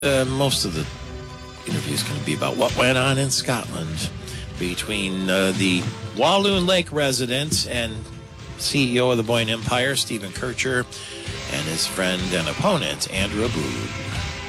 Most of the interview is going to be about what went on in Scotland between the Walloon Lake resident and CEO of the Boyne Empire, Stephen Kircher, and his friend and opponent, Andrew Aboud.